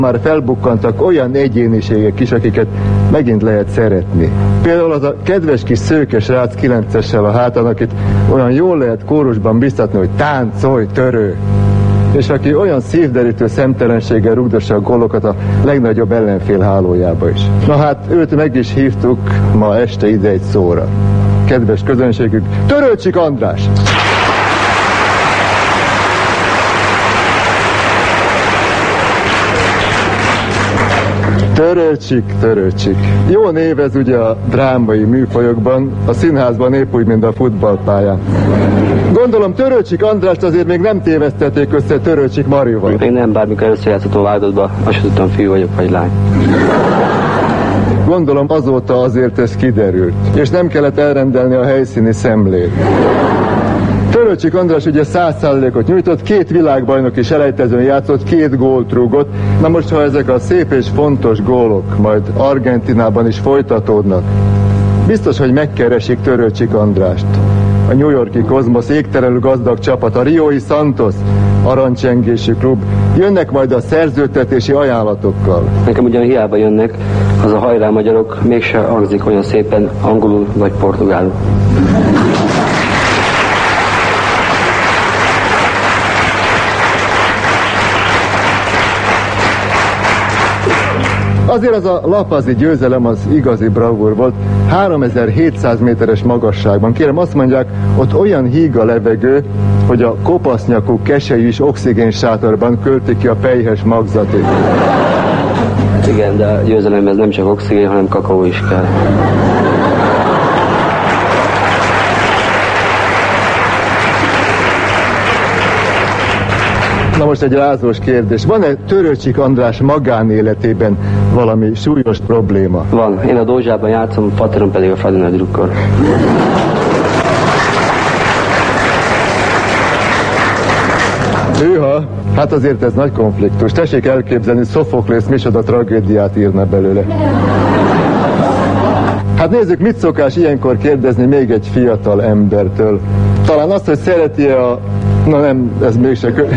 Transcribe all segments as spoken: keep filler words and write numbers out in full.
Már felbukkantak olyan egyéniségek is, akiket megint lehet szeretni. Például az a kedves kis szőke srác kilencessel a hátán, akit olyan jól lehet kórusban biztatni, hogy táncolj, törő. És aki olyan szívderítő szemtelenséggel rugdossa a gólokat a legnagyobb ellenfél hálójába is. Na hát őt meg is hívtuk ma este ide egy szóra. Kedves közönségük, Törőcsik András! Törőcsik, Törőcsik. Jó név ez ugye a drámai műfajokban, a színházban épp úgy, mint a futballpályán. Gondolom Törőcsik Andrást azért még nem tévesztették össze Törőcsik Marival. Még nem, bármikor összejátszható változatban, azt sem tudtam, fiú vagyok vagy lány. Gondolom azóta azért ez kiderült, és nem kellett elrendelni a helyszíni szemlét. Törőcsik András ugye száz százalékot nyújtott, két világbajnoki selejtezőn játszott, két gólt rúgott. Na most, ha ezek a szép és fontos gólok majd Argentinában is folytatódnak, biztos, hogy megkeresik Törőcsik Andrást. A New York-i Cosmos égtelenül gazdag csapat, a Riói Santos aranycsengési klub, jönnek majd a szerződtetési ajánlatokkal. Nekem ugyan hiába jönnek, az a hajrá magyarok mégse hangzik olyan szépen angolul vagy portugálul. Azért az a lapazi győzelem az igazi bravúr volt, háromezer-hétszáz méteres magasságban. Kérem, azt mondják, ott olyan híg a levegő, hogy a kopasznyakú keselyű is oxigén sátorban költi ki a pelyhes magzatit. Igen, de a győzelemhez nem csak oxigén, hanem kakaó is kell. Na most egy rázós kérdés. Van-e Törőcsik András magánéletében valami súlyos probléma? Van. Én a Dózsában játszom, paterom pedig a Fradi nagy drukkor. Hűha, hát azért ez nagy konfliktus. Tessék elképzelni, Szofoklész micsoda tragédiát írna belőle. Hát nézzük, mit szokás ilyenkor kérdezni még egy fiatal embertől. Talán azt, hogy szereti-e a... Na nem, ez mégse... Kö...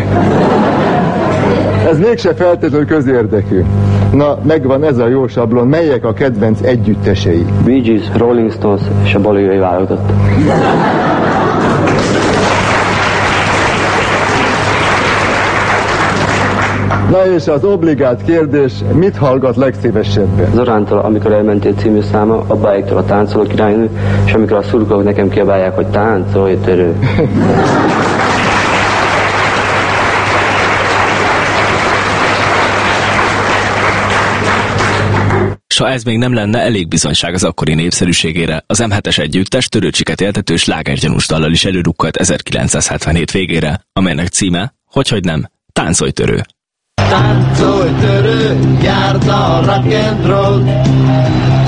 ez mégse feltétlenül közérdekű. Na, megvan ez a jó sablon. Melyek a kedvenc együttesei? Bee Gees, Rolling Stones és a bolíviai válogatott. Na és az obligát kérdés, mit hallgat legszívesebben? Zorántól, amikor elmentél című száma, Abbáiktól a Táncoló királynő, és amikor a szurkolók nekem kiabálják, hogy táncolj, törő. S ha ez még nem lenne elég bizonyság az akkori népszerűségére, az em hetes együttes Törőcsiket éltető slágergyanús dallal is előrukkolt ezerkilencszázhetvenhét végére, amelynek címe, hogyhogy nem, Táncolj, törő. Táncolj, törő, járd a rock and roll.